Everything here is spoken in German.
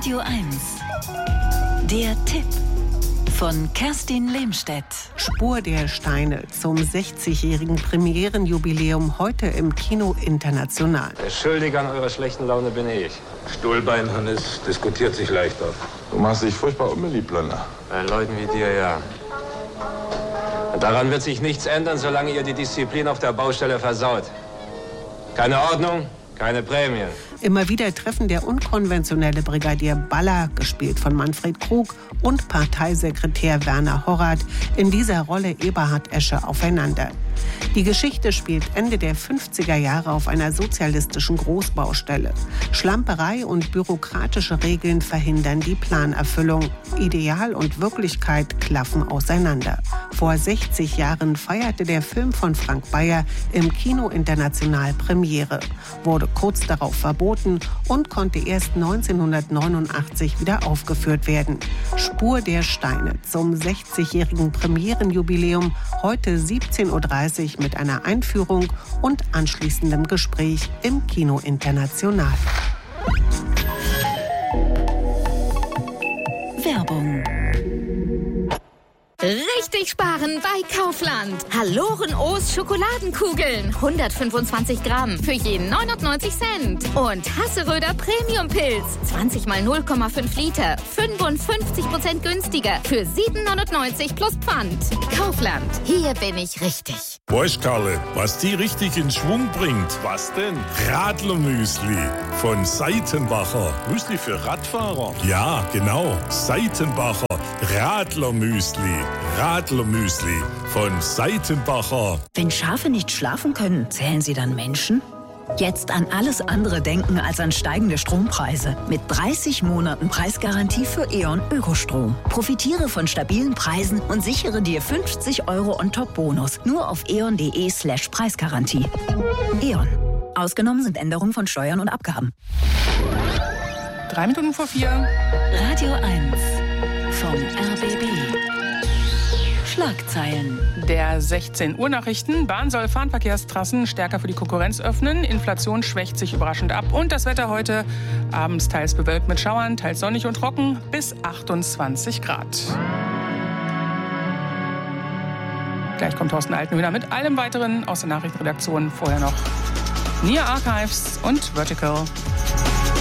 Radio 1. Der Tipp von Kerstin Lehmstedt. Spur der Steine zum 60-jährigen Premierenjubiläum heute im Kino International. Der Schuldige an eurer schlechten Laune bin ich. Stuhlbein, Hannes, diskutiert sich leichter. Du machst dich furchtbar unbeliebt, Blönder. Bei Leuten wie dir, ja. Daran wird sich nichts ändern, solange ihr die Disziplin auf der Baustelle versaut. Keine Ordnung, keine Prämie. Immer wieder treffen der unkonventionelle Brigadier Baller, gespielt von Manfred Krug, und Parteisekretär Werner Horrath, in dieser Rolle Eberhard Esche, aufeinander. Die Geschichte spielt Ende der 50er Jahre auf einer sozialistischen Großbaustelle. Schlamperei und bürokratische Regeln verhindern die Planerfüllung. Ideal und Wirklichkeit klaffen auseinander. Vor 60 Jahren feierte der Film von Frank Bayer im Kino International Premiere, wurde kurz darauf verboten und konnte erst 1989 wieder aufgeführt werden. Spur der Steine zum 60-jährigen Premierenjubiläum, heute 17:30 Uhr mit einer Einführung und anschließendem Gespräch im Kino International. Werbung. Richtig sparen bei Kaufland. Haloren-O's Schokoladenkugeln. 125 Gramm für jeden 99 Cent. Und Hasseröder Premium-Pilz. 20 mal 0,5 Liter. 55% günstiger. Für 7,99 plus Pfand. Kaufland. Hier bin ich richtig. Weißt Karle, was die richtig in Schwung bringt? Was denn? Radlermüsli von Seitenbacher. Müsli für Radfahrer? Ja, genau. Seitenbacher Radlermüsli. Radlermüsli von Seitenbacher. Wenn Schafe nicht schlafen können, zählen sie dann Menschen? Jetzt an alles andere denken als an steigende Strompreise. Mit 30 Monaten Preisgarantie für E.ON Ökostrom. Profitiere von stabilen Preisen und sichere dir 50 € on top Bonus. Nur auf eon.de/Preisgarantie. E.ON. Ausgenommen sind Änderungen von Steuern und Abgaben. 3:04. Radio 1 vom RBB. Schlagzeilen. Der 16 Uhr Nachrichten. Bahn soll Fernverkehrstrassen stärker für die Konkurrenz öffnen. Inflation schwächt sich überraschend ab. Und das Wetter heute abends teils bewölkt mit Schauern, teils sonnig und trocken bis 28 Grad. Gleich kommt Thorsten Altenhöhner mit allem Weiteren aus der Nachrichtenredaktion. Vorher noch Near Archives und Vertical.